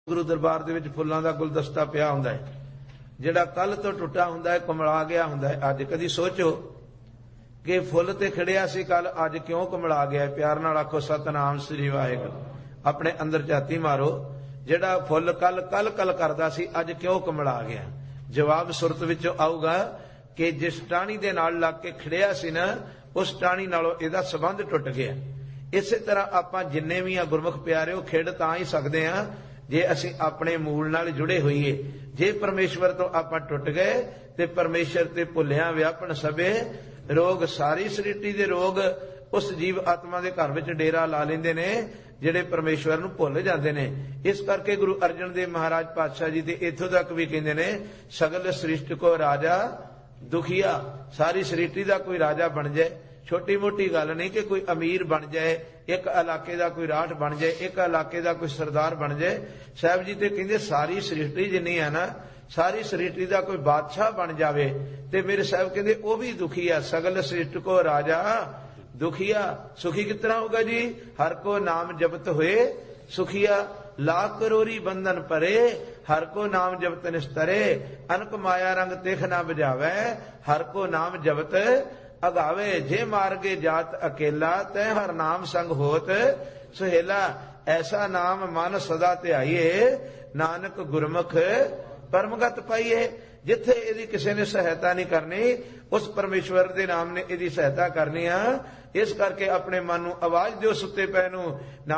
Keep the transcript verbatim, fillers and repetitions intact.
गुरु दरबार दे विच फुल्लां दा गुलदस्ता पिया हुंदा है, जिहड़ा कल तो टुटा हुंदा है, कमला गया हुंदा है। अज कदी सोचो कि फुल ते खिड़िया सी कल, अज क्यों कमला गया है? प्यार नाल आखो सतनाम श्री वाहिगुरू। अपने अंदर झाती मारो, जिहड़ा फुल कल कल कल करदा सी, अज क्यों कमला गया? जवाब सुरत विचों आऊगा कि जिस टाणी दे नाल लग के खिड़िया सी ना, उस टाणी नालों इहदा संबंध टुट गया। इसे तरह आपां जिन्ने भी आ गुरमुख प्यारे, खिड़ तां ही सकदे हां जे असीं अपने मूल नाल जुड़े होईए। जे परमेश्वर तो आपां टुट गए ते परमेश्वर ते भुलिया व्यापन सबे रोग, सारी सृष्टि दे रोग उस जीव आत्मा दे घर विच डेरा ला लैंदे ने जिहड़े परमेश्वर नूं भुल जांदे ने। इस करके गुरु अर्जन देव महाराज पातशाह जी ते इत्थों तक भी कहिंदे ने, सगल सृष्टि को राजा दुखिया। सारी सृष्टि दा कोई राजा बन जाए, छोटी मोटी गल नहीं कि कोई अमीर बन जाए, एक इलाके का कोई राठ बन जाए, एक इलाके का कोई सरदार बन जाए। साहब जी तो कहते सारी सृष्टि जिन्नी है ना, सारी सृष्टि का कोई बादशाह बन जाए तो मेरे साहब कहते वह भी दुखी है। सगल सृष्टि को राजा दुखिया। सुखी कितना होगा जी? हर को नाम जपत हुए सुखिया। लाख करोरी बंधन परे, हर को नाम जपत निस्तरे। अनक माया रंग तेख ना बजावे, हर को नाम जपत अगावे। जे मार्गे जात अकेला, तै हर नाम संग होत सुहेला। ऐसा नाम मन सदा ध्याइए, नानक गुरमुख परमगत पाइए। जिथे इहदी किसी ने सहायता नहीं करनी, उस परमेश्वर दे नाम ने इहदी सहायता करनी है। इस करके अपने मन नूं आवाज दिओ सुते पै नूं,